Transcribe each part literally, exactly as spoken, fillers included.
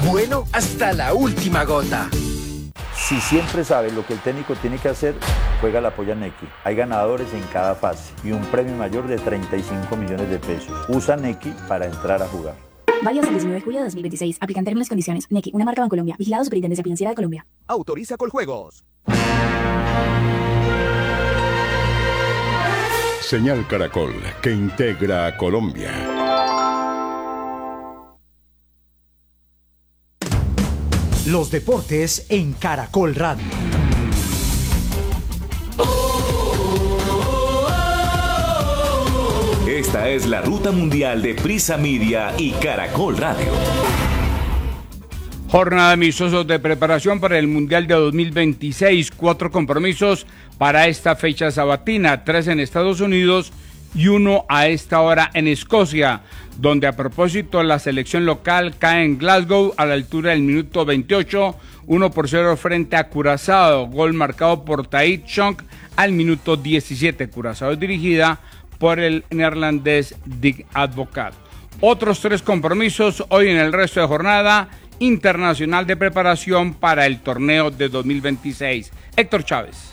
bueno hasta la última gota. Si siempre sabes lo que el técnico tiene que hacer, juega la polla Nequi. Hay ganadores en cada fase y un premio mayor de treinta y cinco millones de pesos. Usa Nequi para entrar a jugar. Válido hasta el diecinueve de julio de dos mil veintiséis. Aplican términos y condiciones. Nequi, una marca Bancolombia. Vigilado Superintendencia Financiera de Colombia. Autoriza Coljuegos. Señal Caracol, que integra a Colombia. Los deportes en Caracol Radio. Esta es la ruta mundial de Prisa Media y Caracol Radio. Jornada de amistosos de preparación para el Mundial de dos mil veintiséis. Cuatro compromisos para esta fecha sabatina. Tres en Estados Unidos y uno a esta hora en Escocia, donde a propósito la selección local cae en Glasgow a la altura del minuto veintiocho, uno por cero frente a Curazao, gol marcado por Tahith Chong al minuto diecisiete. Curazao es dirigida por el neerlandés Dick Advocaat. Otros tres compromisos hoy en el resto de jornada internacional de preparación para el torneo de dos mil veintiséis. Héctor Chávez.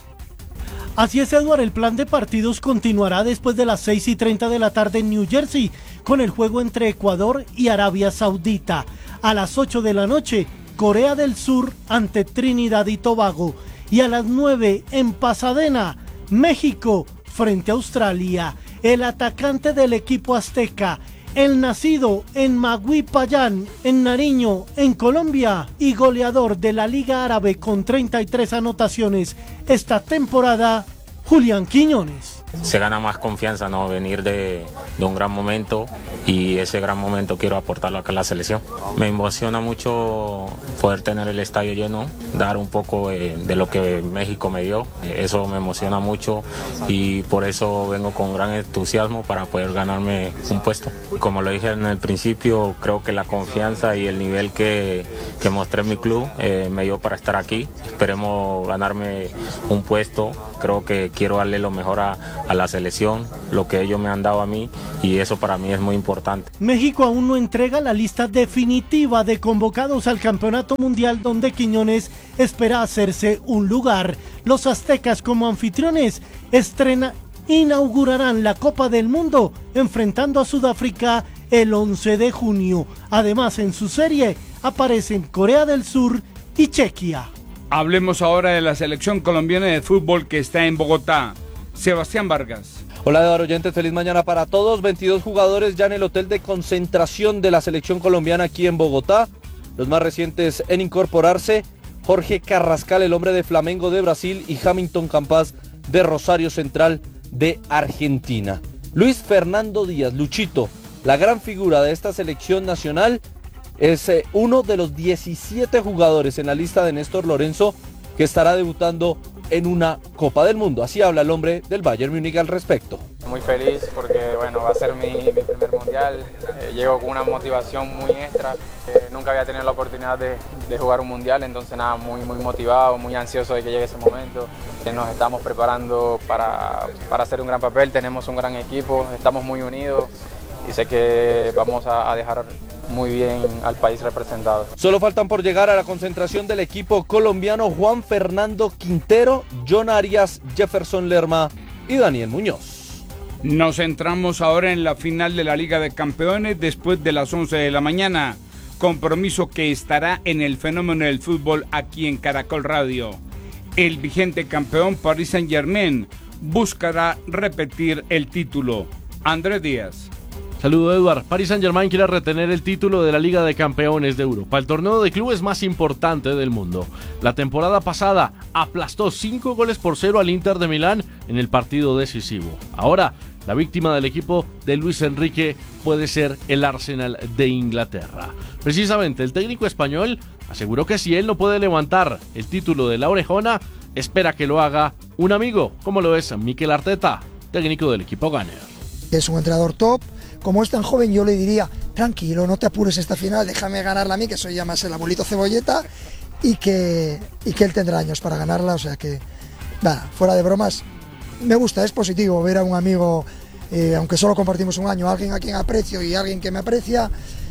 Así es, Eduardo, el plan de partidos continuará después de las seis y treinta de la tarde en New Jersey, con el juego entre Ecuador y Arabia Saudita. A las ocho de la noche, Corea del Sur ante Trinidad y Tobago. Y a las nueve en Pasadena, México frente a Australia. El atacante del equipo azteca, el nacido en Maguipayán, en Nariño, en Colombia, y goleador de la Liga Árabe con treinta y tres anotaciones esta temporada, Julián Quiñones. Se gana más confianza, ¿no? Venir de, de un gran momento, y ese gran momento quiero aportarlo acá a la selección. Me emociona mucho poder tener el estadio lleno, dar un poco eh, de lo que México me dio. Eso me emociona mucho y por eso vengo con gran entusiasmo para poder ganarme un puesto. Como lo dije en el principio, creo que la confianza y el nivel que, que mostré en mi club eh, me dio para estar aquí. Esperemos ganarme un puesto. Creo que quiero darle lo mejor a, a la selección, lo que ellos me han dado a mí, y eso para mí es muy importante. México aún no entrega la lista definitiva de convocados al Campeonato Mundial, donde Quiñones espera hacerse un lugar. Los aztecas, como anfitriones, estrena, inaugurarán la Copa del Mundo enfrentando a Sudáfrica el once de junio. Además, en su serie aparecen Corea del Sur y Chequia. Hablemos ahora de la selección colombiana de fútbol que está en Bogotá. Sebastián Vargas. Hola, Eduardo Oyentes, feliz mañana para todos. veintidós jugadores ya en el hotel de concentración de la selección colombiana aquí en Bogotá. Los más recientes en incorporarse: Jorge Carrascal, el hombre de Flamengo de Brasil, y Hamilton Campas de Rosario Central de Argentina. Luis Fernando Díaz, Luchito, la gran figura de esta selección nacional, es eh, uno de los diecisiete jugadores en la lista de Néstor Lorenzo que estará debutando en una Copa del Mundo. Así habla el hombre del Bayern Múnich al respecto. Muy feliz porque bueno, va a ser mi, mi primer mundial. Eh, llego con una motivación muy extra. Eh, nunca había tenido la oportunidad de, de jugar un mundial, entonces nada, muy, muy motivado, muy ansioso de que llegue ese momento. Eh, nos estamos preparando para, para hacer un gran papel, tenemos un gran equipo, estamos muy unidos y sé que vamos a, a dejar muy bien al país representado. Solo faltan por llegar a la concentración del equipo colombiano Juan Fernando Quintero, John Arias, Jefferson Lerma y Daniel Muñoz. Nos centramos ahora en la final de la Liga de Campeones después de las once de la mañana. Compromiso que estará en el fenómeno del fútbol aquí en Caracol Radio. El vigente campeón Paris Saint-Germain buscará repetir el título. Andrés Díaz. Saludo, Eduard. Paris Saint-Germain quiere retener el título de la Liga de Campeones de Europa, el torneo de clubes más importante del mundo. La temporada pasada aplastó cinco goles por cero al Inter de Milán en el partido decisivo. Ahora, la víctima del equipo de Luis Enrique puede ser el Arsenal de Inglaterra. Precisamente, el técnico español aseguró que si él no puede levantar el título de la Orejona, espera que lo haga un amigo, como lo es Mikel Arteta, técnico del equipo Gunner. Es un entrenador top. Como es tan joven, yo le diría, tranquilo, no te apures esta final, déjame ganarla a mí, que soy ya más el abuelito cebolleta, y que, y que él tendrá años para ganarla, o sea que, nada, fuera de bromas, me gusta, es positivo ver a un amigo, eh, aunque solo compartimos un año, alguien a quien aprecio y alguien que me aprecia,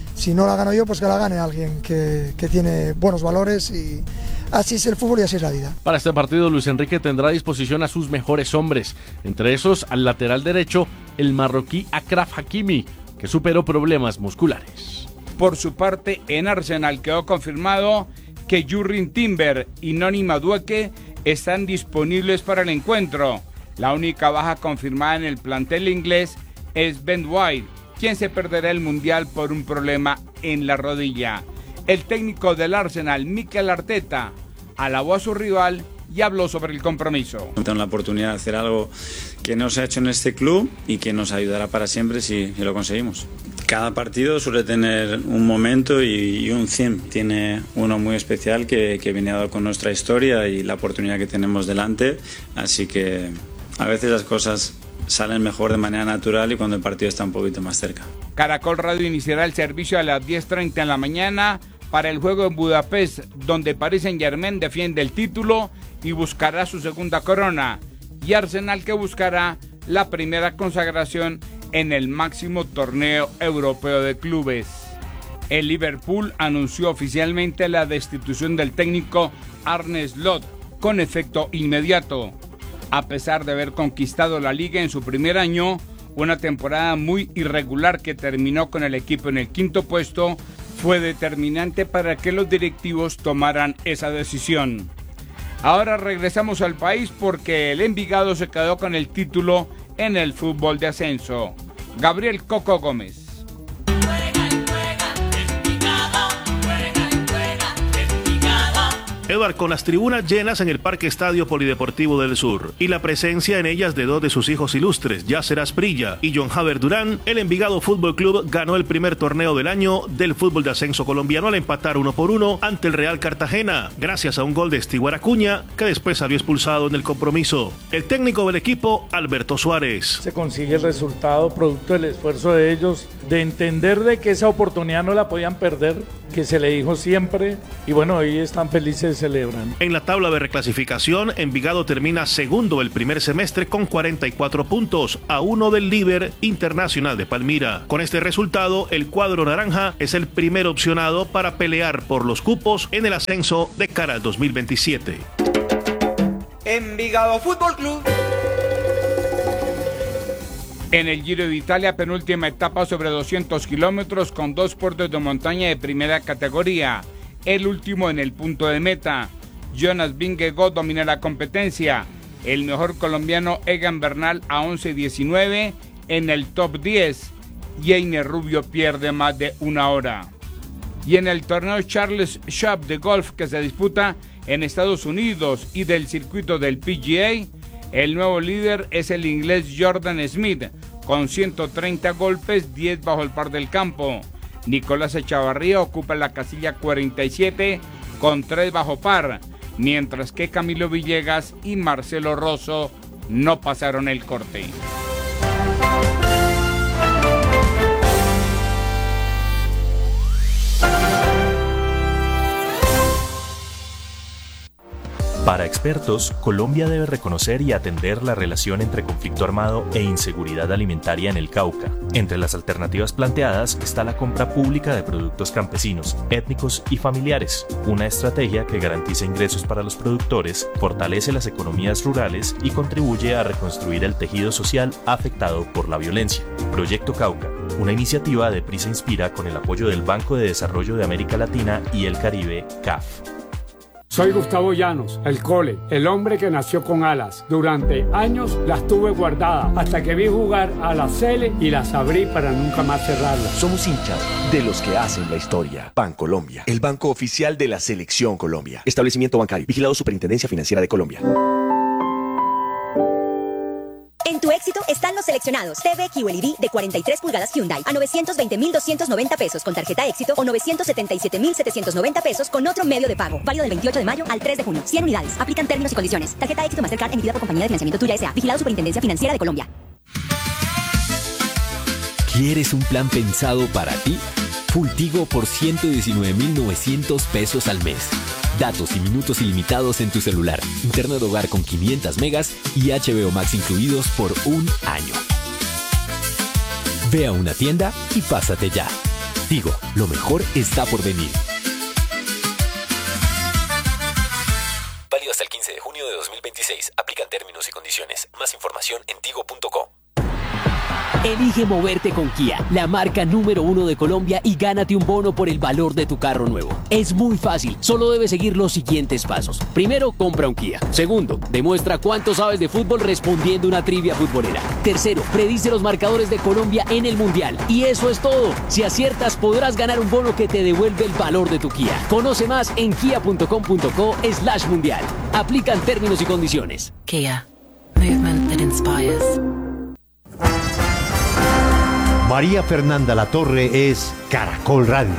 Si no la gano yo, pues que la gane alguien que, que tiene buenos valores, y así es el fútbol y así es la vida. Para este partido, Luis Enrique tendrá a disposición a sus mejores hombres, entre esos al lateral derecho, el marroquí Achraf Hakimi, que superó problemas musculares. Por su parte, en Arsenal quedó confirmado que Jurrien Timber y Noni Madueke están disponibles para el encuentro. La única baja confirmada en el plantel inglés es Ben White, quien se perderá el Mundial por un problema en la rodilla. El técnico del Arsenal, Mikel Arteta, alabó a su rival y habló sobre el compromiso. Tengo la oportunidad de hacer algo que no se ha hecho en este club y que nos ayudará para siempre si, si lo conseguimos. Cada partido suele tener un momento y, y un cien. Tiene uno muy especial que, que viene dado con nuestra historia y la oportunidad que tenemos delante. Así que a veces las cosas salen mejor de manera natural y cuando el partido está un poquito más cerca. Caracol Radio iniciará el servicio a las diez treinta en la mañana para el juego en Budapest, donde Paris Saint-Germain defiende el título y buscará su segunda corona, y Arsenal, que buscará la primera consagración en el máximo torneo europeo de clubes. El Liverpool anunció oficialmente la destitución del técnico Arne Slot con efecto inmediato. A pesar de haber conquistado la liga en su primer año, una temporada muy irregular que terminó con el equipo en el quinto puesto, fue determinante para que los directivos tomaran esa decisión. Ahora regresamos al país porque el Envigado se quedó con el título en el fútbol de ascenso. Gabriel Coco Gómez. Edward, con las tribunas llenas en el Parque Estadio Polideportivo del Sur y la presencia en ellas de dos de sus hijos ilustres, Yasser Asprilla y John Haber Durán, el Envigado Fútbol Club ganó el primer torneo del año del fútbol de ascenso colombiano al empatar uno por uno ante el Real Cartagena, gracias a un gol de Stewart Acuña, que después salió expulsado en el compromiso. El técnico del equipo, Alberto Suárez. Se consigue el resultado producto del esfuerzo de ellos, de entender de que esa oportunidad no la podían perder, que se le dijo siempre, y bueno, hoy están felices, celebran. En la tabla de reclasificación, Envigado termina segundo el primer semestre con cuarenta y cuatro puntos, a uno del líder Internacional de Palmira. Con este resultado, el cuadro naranja es el primer opcionado para pelear por los cupos en el ascenso de cara al dos mil veintisiete. Envigado Fútbol Club. En el Giro de Italia, penúltima etapa sobre doscientos kilómetros con dos puertos de montaña de primera categoría. El último en el punto de meta. Jonas Vingegaard domina la competencia. El mejor colombiano Egan Bernal a once diecinueve en el top diez. Y Einer Rubio pierde más de una hora. Y en el torneo Charles Schwab de golf que se disputa en Estados Unidos y del circuito del P G A, el nuevo líder es el inglés Jordan Smith, con ciento treinta golpes, diez bajo el par del campo. Nicolás Echavarría ocupa la casilla cuarenta y siete con tres bajo par, mientras que Camilo Villegas y Marcelo Rosso no pasaron el corte. Para expertos, Colombia debe reconocer y atender la relación entre conflicto armado e inseguridad alimentaria en el Cauca. Entre las alternativas planteadas está la compra pública de productos campesinos, étnicos y familiares, una estrategia que garantiza ingresos para los productores, fortalece las economías rurales y contribuye a reconstruir el tejido social afectado por la violencia. Proyecto Cauca, una iniciativa de Prisa Inspira con el apoyo del Banco de Desarrollo de América Latina y el Caribe, C A F. Soy Gustavo Llanos, el Cole, el hombre que nació con alas. Durante años las tuve guardadas hasta que vi jugar a la Cele y las abrí para nunca más cerrarlas. Somos hinchas de los que hacen la historia. Bancolombia, el banco oficial de la Selección Colombia. Establecimiento bancario, vigilado Superintendencia Financiera de Colombia. En tu éxito están los seleccionados. T V Q L E D de cuarenta y tres pulgadas Hyundai a novecientos veinte mil doscientos noventa pesos con tarjeta éxito o novecientos setenta y siete mil setecientos noventa pesos con otro medio de pago. Válido del veintiocho de mayo al tres de junio. cien unidades. Aplican términos y condiciones. Tarjeta éxito Mastercard emitida por Compañía de Financiamiento Tuya S A. Vigilado Superintendencia Financiera de Colombia. ¿Quieres un plan pensado para ti? Full Tigo por ciento diecinueve mil novecientos pesos al mes. Datos y minutos ilimitados en tu celular. Internet hogar con quinientos megas y H B O Max incluidos por un año. Ve a una tienda y pásate ya. Tigo, lo mejor está por venir. Válido hasta el quince de junio de dos mil veintiséis. Aplican términos y condiciones. Más información en tigo punto co. Elige moverte con Kia, la marca número uno de Colombia, y gánate un bono por el valor de tu carro nuevo. Es muy fácil, solo debes seguir los siguientes pasos. Primero, compra un Kia. Segundo, demuestra cuánto sabes de fútbol respondiendo una trivia futbolera. Tercero, predice los marcadores de Colombia en el Mundial. Y eso es todo. Si aciertas, podrás ganar un bono que te devuelve el valor de tu Kia. Conoce más en kia punto com punto co slash mundial. Aplican términos y condiciones. Kia. Movement that inspires. María Fernanda Latorre es Caracol Radio.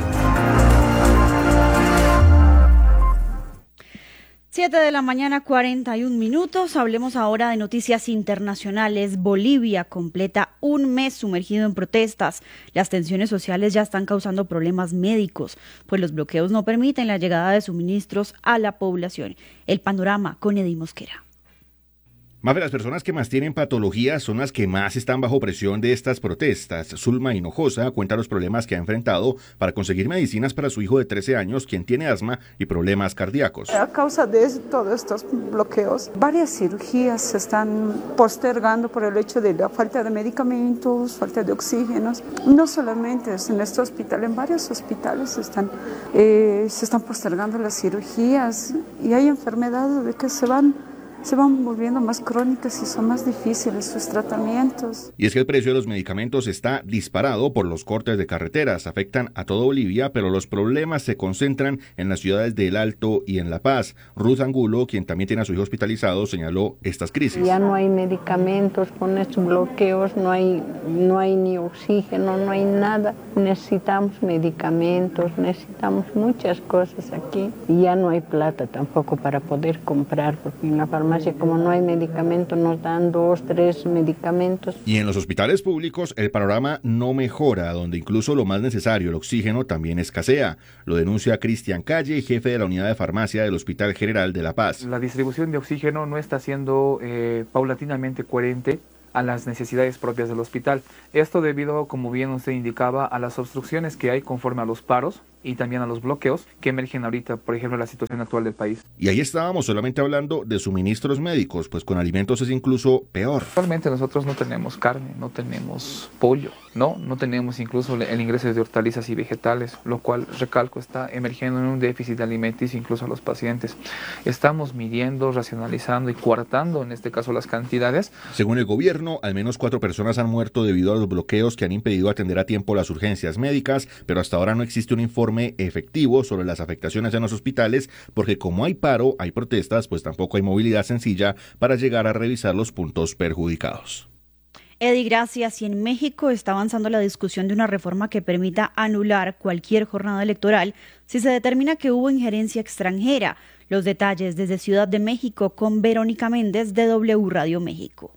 Siete de la mañana, cuarenta y un minutos. Hablemos ahora de noticias internacionales. Bolivia completa un mes sumergido en protestas. Las tensiones sociales ya están causando problemas médicos, pues los bloqueos no permiten la llegada de suministros a la población. El panorama con Eddie Mosquera. Más de las personas que más tienen patologías son las que más están bajo presión de estas protestas. Zulma Hinojosa cuenta los problemas que ha enfrentado para conseguir medicinas para su hijo de trece años, quien tiene asma y problemas cardíacos. A causa de todos estos bloqueos, varias cirugías se están postergando por el hecho de la falta de medicamentos, falta de oxígenos. No solamente en este hospital, en varios hospitales se están, eh, se están postergando las cirugías y hay enfermedades de que se van se van volviendo más crónicas y son más difíciles sus tratamientos. Y es que el precio de los medicamentos está disparado por los cortes de carreteras. Afectan a toda Bolivia, pero los problemas se concentran en las ciudades de El Alto y en La Paz. Ruth Angulo, quien también tiene a su hijo hospitalizado, señaló estas crisis. Ya no hay medicamentos con estos bloqueos, no hay, no hay ni oxígeno, no hay nada. Necesitamos medicamentos, necesitamos muchas cosas aquí. Y ya no hay plata tampoco para poder comprar, porque en la farmacia, como no hay medicamentos, nos dan dos, tres medicamentos. Y en los hospitales públicos el panorama no mejora, donde incluso lo más necesario, el oxígeno, también escasea. Lo denuncia Cristian Calle, jefe de la unidad de farmacia del Hospital General de La Paz. La distribución de oxígeno no está siendo eh, paulatinamente coherente a las necesidades propias del hospital. Esto debido, como bien usted indicaba, a las obstrucciones que hay conforme a los paros y también a los bloqueos que emergen ahorita, por ejemplo, la situación actual del país. Y ahí estábamos solamente hablando de suministros médicos, pues con alimentos es incluso peor. Actualmente nosotros no tenemos carne, no tenemos pollo, no, no tenemos incluso el ingreso de hortalizas y vegetales, lo cual, recalco, está emergiendo en un déficit alimenticio incluso a los pacientes. Estamos midiendo, racionalizando y coartando, en este caso, las cantidades. Según el gobierno, al menos cuatro personas han muerto debido a los bloqueos que han impedido atender a tiempo las urgencias médicas, pero hasta ahora no existe un informe efectivo sobre las afectaciones en los hospitales, porque como hay paro, hay protestas, pues tampoco hay movilidad sencilla para llegar a revisar los puntos perjudicados. Eddie, gracias. Y en México está avanzando la discusión de una reforma que permita anular cualquier jornada electoral si se determina que hubo injerencia extranjera. Los detalles desde Ciudad de México con Verónica Méndez de W Radio México.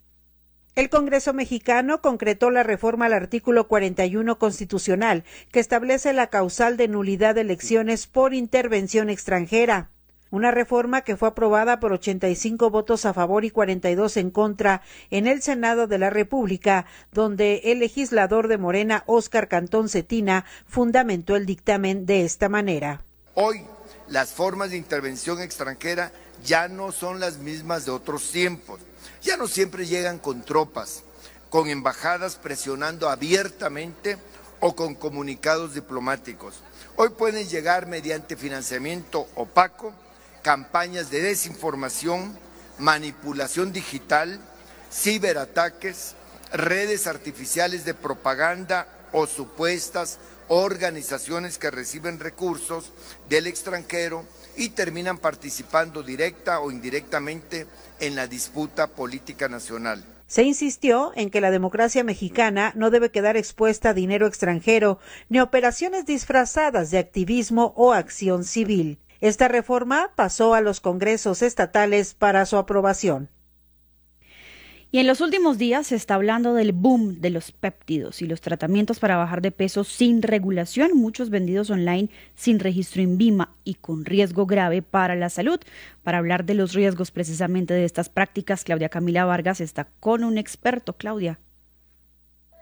El Congreso mexicano concretó la reforma al artículo cuarenta y uno constitucional, que establece la causal de nulidad de elecciones por intervención extranjera. Una reforma que fue aprobada por ochenta y cinco votos a favor y cuarenta y dos en contra en el Senado de la República, donde el legislador de Morena, Óscar Cantón Cetina, fundamentó el dictamen de esta manera. Hoy, las formas de intervención extranjera ya no son las mismas de otros tiempos. Ya no siempre llegan con tropas, con embajadas presionando abiertamente o con comunicados diplomáticos. Hoy pueden llegar mediante financiamiento opaco, campañas de desinformación, manipulación digital, ciberataques, redes artificiales de propaganda o supuestas organizaciones que reciben recursos del extranjero y terminan participando directa o indirectamente en la disputa política nacional. Se insistió en que la democracia mexicana no debe quedar expuesta a dinero extranjero ni a operaciones disfrazadas de activismo o acción civil. Esta reforma pasó a los congresos estatales para su aprobación. Y en los últimos días se está hablando del boom de los péptidos y los tratamientos para bajar de peso sin regulación, muchos vendidos online sin registro INVIMA y con riesgo grave para la salud. Para hablar de los riesgos precisamente de estas prácticas, Claudia Camila Vargas está con un experto. Claudia.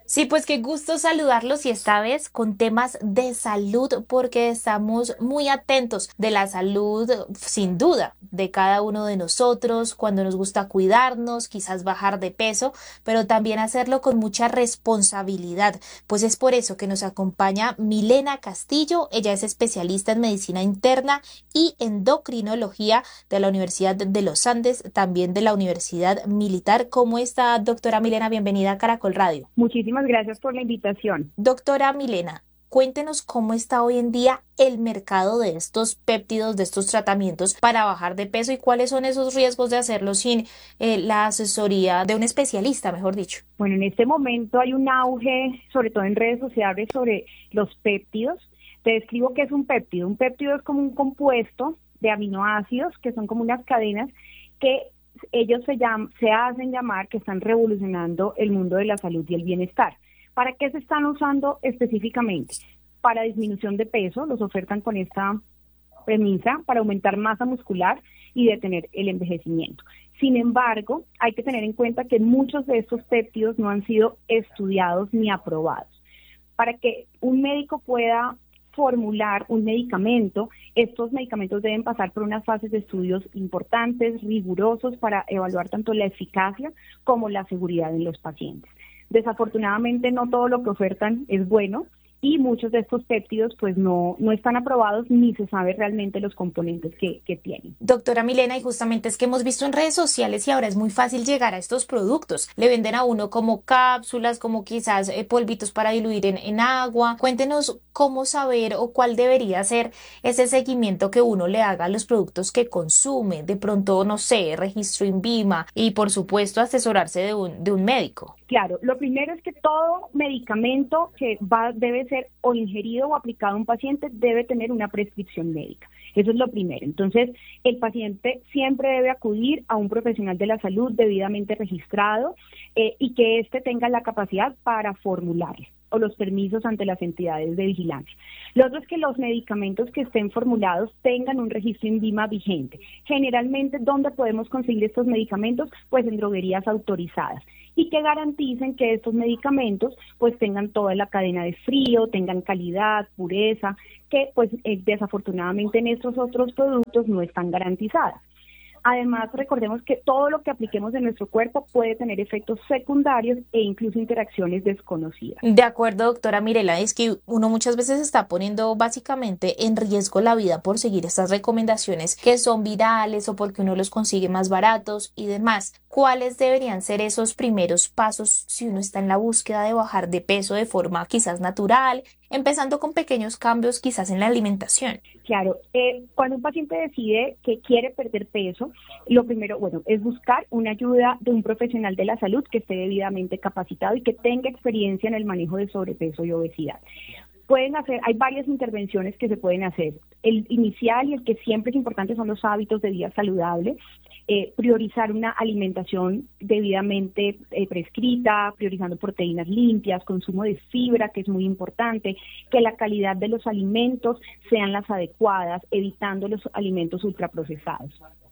Sí, pues qué gusto saludarlos y esta vez con temas de salud porque estamos muy atentos de la salud, sin duda, de cada uno de nosotros, cuando nos gusta cuidarnos, quizás bajar de peso, pero también hacerlo con mucha responsabilidad. Pues es por eso que nos acompaña Milena Castillo. Ella es especialista en medicina interna y endocrinología de la Universidad de los Andes, también de la Universidad Militar. ¿Cómo está, doctora Milena? Bienvenida a Caracol Radio. Muchísimas gracias por la invitación. Doctora Milena, cuéntenos cómo está hoy en día el mercado de estos péptidos, de estos tratamientos para bajar de peso y cuáles son esos riesgos de hacerlo sin eh, la asesoría de un especialista, mejor dicho. Bueno, en este momento hay un auge, sobre todo en redes sociales, sobre los péptidos. Te describo qué es un péptido. Un péptido es como un compuesto de aminoácidos que son como unas cadenas que ellos se, llaman, se hacen llamar que están revolucionando el mundo de la salud y el bienestar. ¿Para qué se están usando específicamente? Para disminución de peso, los ofertan con esta premisa, para aumentar masa muscular y detener el envejecimiento. Sin embargo, hay que tener en cuenta que muchos de estos péptidos no han sido estudiados ni aprobados. Para que un médico pueda formular un medicamento, estos medicamentos deben pasar por unas fases de estudios importantes, rigurosos, para evaluar tanto la eficacia como la seguridad en los pacientes. Desafortunadamente no todo lo que ofertan es bueno y muchos de estos péptidos pues no, no están aprobados ni se sabe realmente los componentes que, que tienen. Doctora Milena, y justamente es que hemos visto en redes sociales y ahora es muy fácil llegar a estos productos. Le venden a uno como cápsulas, como quizás eh, polvitos para diluir en, en agua. Cuéntenos cómo saber o cuál debería ser ese seguimiento que uno le haga a los productos que consume. De pronto, no sé, registro INVIMA y por supuesto asesorarse de un, de un médico. Claro, lo primero es que todo medicamento que va debe ser o ingerido o aplicado a un paciente debe tener una prescripción médica. Eso es lo primero. Entonces, el paciente siempre debe acudir a un profesional de la salud debidamente registrado eh, y que éste tenga la capacidad para formularle o los permisos ante las entidades de vigilancia. Lo otro es que los medicamentos que estén formulados tengan un registro INVIMA vigente. Generalmente, ¿dónde podemos conseguir estos medicamentos? Pues en droguerías autorizadas y que garanticen que estos medicamentos pues tengan toda la cadena de frío, tengan calidad, pureza, que pues eh, desafortunadamente en estos otros productos no están garantizadas. Además, recordemos que todo lo que apliquemos en nuestro cuerpo puede tener efectos secundarios e incluso interacciones desconocidas. De acuerdo, doctora Mirela, es que uno muchas veces está poniendo básicamente en riesgo la vida por seguir estas recomendaciones que son virales o porque uno los consigue más baratos y demás. ¿Cuáles deberían ser esos primeros pasos si uno está en la búsqueda de bajar de peso de forma quizás natural, empezando con pequeños cambios quizás en la alimentación? Claro, eh, cuando un paciente decide que quiere perder peso, lo primero, bueno, es buscar una ayuda de un profesional de la salud que esté debidamente capacitado y que tenga experiencia en el manejo de sobrepeso y obesidad. Pueden hacer, hay varias intervenciones que se pueden hacer. El inicial y el que siempre es importante son los hábitos de vida saludable. Eh, priorizar una alimentación debidamente eh, prescrita, priorizando proteínas limpias, consumo de fibra, que es muy importante, que la calidad de los alimentos sean las adecuadas, evitando los alimentos ultraprocesados.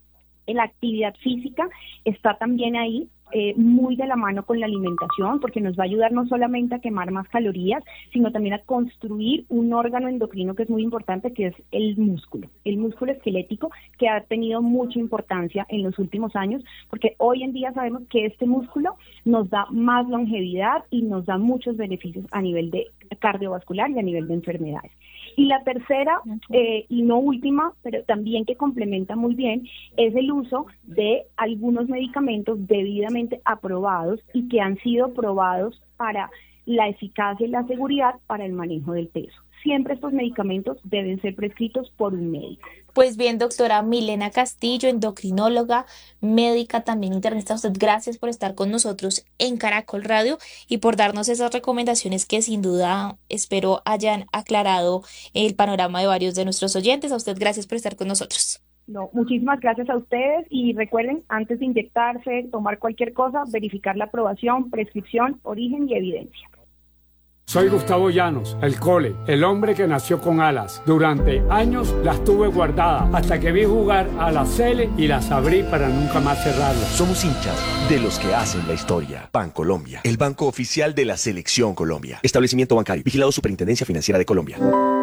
La actividad física está también ahí, eh, muy de la mano con la alimentación, porque nos va a ayudar no solamente a quemar más calorías, sino también a construir un órgano endocrino que es muy importante, que es el músculo, el músculo esquelético, que ha tenido mucha importancia en los últimos años, porque hoy en día sabemos que este músculo nos da más longevidad y nos da muchos beneficios a nivel de cardiovascular y a nivel de enfermedades. Y la tercera, eh, y no última, pero también que complementa muy bien, es el uso de algunos medicamentos debidamente aprobados y que han sido probados para la eficacia y la seguridad para el manejo del peso. Siempre estos medicamentos deben ser prescritos por un médico. Pues bien, doctora Milena Castillo, endocrinóloga, médica, también internista, usted gracias por estar con nosotros en Caracol Radio y por darnos esas recomendaciones que sin duda espero hayan aclarado el panorama de varios de nuestros oyentes. A usted gracias por estar con nosotros. No, muchísimas gracias a ustedes y recuerden, antes de inyectarse, tomar cualquier cosa, verificar la aprobación, prescripción, origen y evidencia. Soy Gustavo Llanos, el Cole, el hombre que nació con alas. Durante años las tuve guardadas hasta que vi jugar a la Cele y las abrí para nunca más cerrarlas. Somos hinchas de los que hacen la historia. Bancolombia, el banco oficial de la Selección Colombia. Establecimiento bancario, vigilado Superintendencia Financiera de Colombia.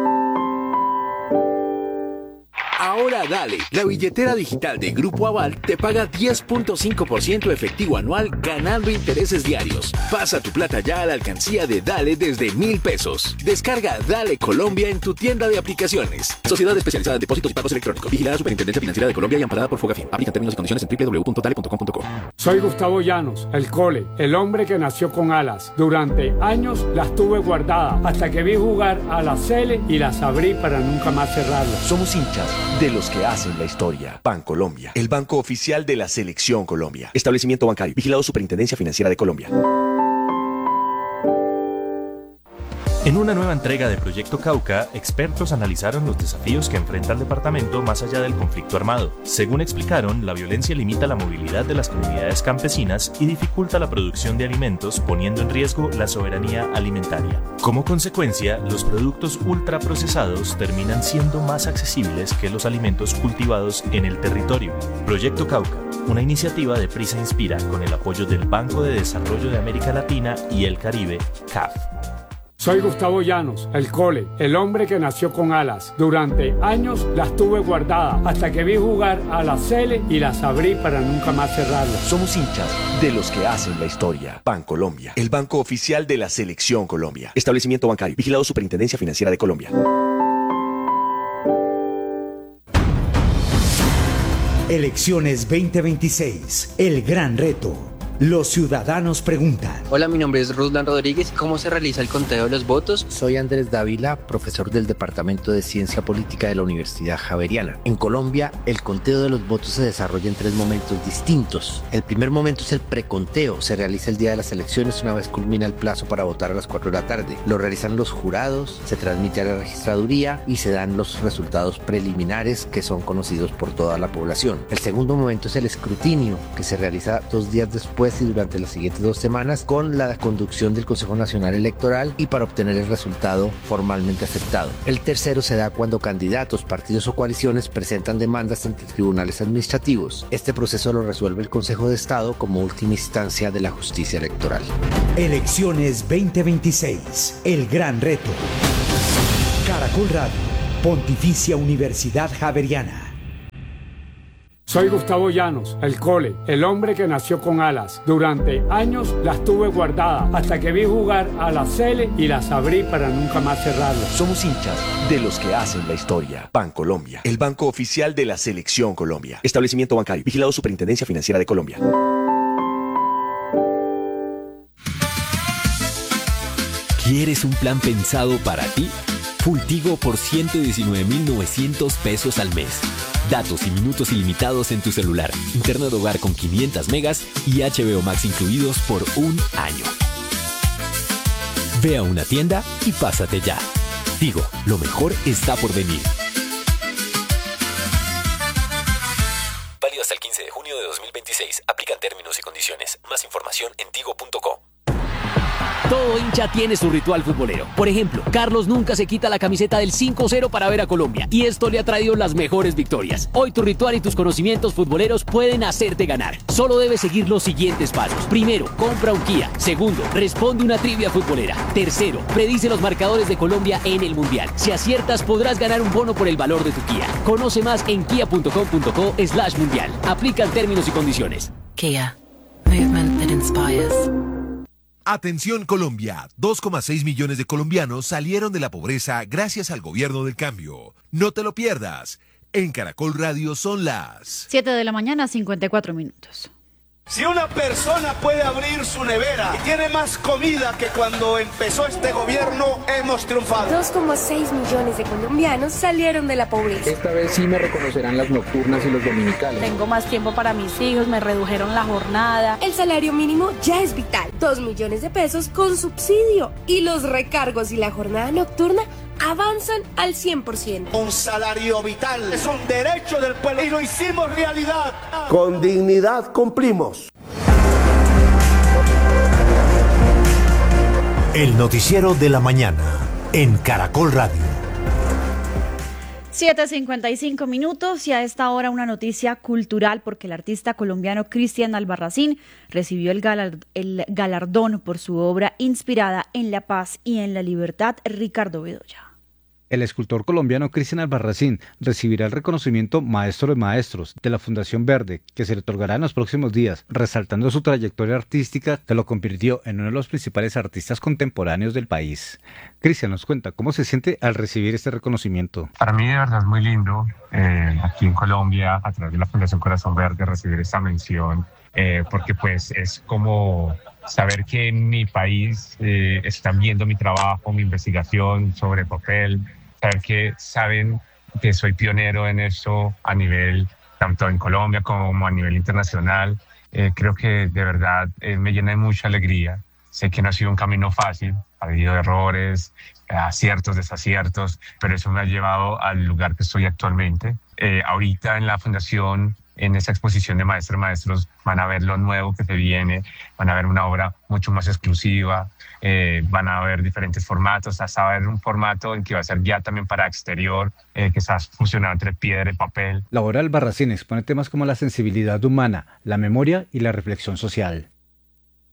Ahora dale, la billetera digital de Grupo Aval te paga diez punto cinco por ciento efectivo anual ganando intereses diarios. Pasa tu plata ya a la alcancía de Dale desde mil pesos. Descarga Dale Colombia en tu tienda de aplicaciones. Sociedad especializada en depósitos y pagos electrónicos. Vigilada Superintendencia Financiera de Colombia y amparada por Fogafín. Aplica términos y condiciones en doble u doble u doble u punto dale punto com punto co. Soy Gustavo Llanos, el Cole, el hombre que nació con alas. Durante años las tuve guardadas hasta que vi jugar a la Cele y las abrí para nunca más cerrarlas. Somos hinchas de los que hacen la historia. Bancolombia, el banco oficial de la Selección Colombia. Establecimiento bancario, vigilado Superintendencia Financiera de Colombia. En una nueva entrega de Proyecto Cauca, expertos analizaron los desafíos que enfrenta el departamento más allá del conflicto armado. Según explicaron, la violencia limita la movilidad de las comunidades campesinas y dificulta la producción de alimentos, poniendo en riesgo la soberanía alimentaria. Como consecuencia, los productos ultraprocesados terminan siendo más accesibles que los alimentos cultivados en el territorio. Proyecto Cauca, una iniciativa de Prisa Inspira con el apoyo del Banco de Desarrollo de América Latina y el Caribe, C A F. Soy Gustavo Llanos, el Cole, el hombre que nació con alas. Durante años las tuve guardadas hasta que vi jugar a la Cele y las abrí para nunca más cerrarlas. Somos hinchas de los que hacen la historia. Bancolombia, el banco oficial de la Selección Colombia. Establecimiento bancario, vigilado Superintendencia Financiera de Colombia. Elecciones veinte veintiséis, el gran reto. Los ciudadanos preguntan. Hola, mi nombre es Ruslan Rodríguez. ¿Cómo se realiza el conteo de los votos? Soy Andrés Dávila, profesor del Departamento de Ciencia Política de la Universidad Javeriana. En Colombia, el conteo de los votos se desarrolla en tres momentos distintos. El primer momento es el preconteo. Se realiza el día de las elecciones una vez culmina el plazo para votar a las cuatro de la tarde. Lo realizan los jurados, se transmite a la registraduría y se dan los resultados preliminares que son conocidos por toda la población. El segundo momento es el escrutinio, que se realiza dos días después y durante las siguientes dos semanas con la conducción del Consejo Nacional Electoral y para obtener el resultado formalmente aceptado. El tercero se da cuando candidatos, partidos o coaliciones presentan demandas ante tribunales administrativos. Este proceso lo resuelve el Consejo de Estado como última instancia de la justicia electoral. Elecciones veinte veintiséis, el gran reto. Caracol Radio, Pontificia Universidad Javeriana. Soy Gustavo Llanos, el Cole, el hombre que nació con alas. Durante años las tuve guardadas hasta que vi jugar a la Cele y las abrí para nunca más cerrarlas. Somos hinchas de los que hacen la historia. Bancolombia, el banco oficial de la Selección Colombia. Establecimiento bancario, vigilado Superintendencia Financiera de Colombia. ¿Quieres un plan pensado para ti? Fultigo por ciento diecinueve mil novecientos pesos al mes. Datos y minutos ilimitados en tu celular. Internet hogar con quinientas megas y H B O Max incluidos por un año. Ve a una tienda y pásate ya. Tigo, lo mejor está por venir. Válido hasta el quince de junio de dos mil veintiséis. Aplican términos y condiciones. Más información en tigo punto co. Todo hincha tiene su ritual futbolero. Por ejemplo, Carlos nunca se quita la camiseta del cinco cero para ver a Colombia, y esto le ha traído las mejores victorias. Hoy tu ritual y tus conocimientos futboleros pueden hacerte ganar. Solo debes seguir los siguientes pasos. Primero, compra un Kia. Segundo, responde una trivia futbolera. Tercero, predice los marcadores de Colombia en el Mundial. Si aciertas, podrás ganar un bono por el valor de tu Kia. Conoce más en kia punto com punto co slash mundial. Aplican términos y condiciones. Kia. Movement that inspires. Atención Colombia, dos coma seis millones de colombianos salieron de la pobreza gracias al gobierno del cambio. No te lo pierdas. En Caracol Radio son las siete de la mañana, cincuenta y cuatro minutos. Si una persona puede abrir su nevera y tiene más comida que cuando empezó este gobierno, hemos triunfado. dos coma seis millones de colombianos salieron de la pobreza. Esta vez sí me reconocerán las nocturnas y los dominicales. Tengo más tiempo para mis hijos, me redujeron la jornada. El salario mínimo ya es vital, dos millones de pesos con subsidio. Y los recargos y la jornada nocturna avanzan al cien por ciento. Un salario vital es un derecho del pueblo y lo hicimos realidad. Con dignidad cumplimos. El noticiero de la mañana en Caracol Radio. siete cincuenta y cinco minutos y a esta hora una noticia cultural porque el artista colombiano Cristian Albarracín recibió el, galar, el galardón por su obra inspirada en la paz y en la libertad. Ricardo Bedoya. El escultor colombiano Cristian Albarracín recibirá el reconocimiento Maestro de Maestros de la Fundación Verde, que se le otorgará en los próximos días, resaltando su trayectoria artística que lo convirtió en uno de los principales artistas contemporáneos del país. Cristian nos cuenta cómo se siente al recibir este reconocimiento. Para mí de verdad es muy lindo, eh, aquí en Colombia, a través de la Fundación Corazón Verde, recibir esta mención, eh, porque pues es como saber que en mi país eh, están viendo mi trabajo, mi investigación sobre papel, saber que saben que soy pionero en eso a nivel, tanto en Colombia como a nivel internacional. Eh, creo que de verdad eh, me llena de mucha alegría. Sé que no ha sido un camino fácil, ha habido errores, aciertos, desaciertos, pero eso me ha llevado al lugar que estoy actualmente. Eh, ahorita en la fundación, en esa exposición de Maestros Maestros, van a ver lo nuevo que se viene, van a ver una obra mucho más exclusiva, eh, van a ver diferentes formatos, hasta va a haber un formato en que va a ser ya también para exterior, eh, que está fusionado entre piedra y papel. La obra de Albarracín expone temas como la sensibilidad humana, la memoria y la reflexión social.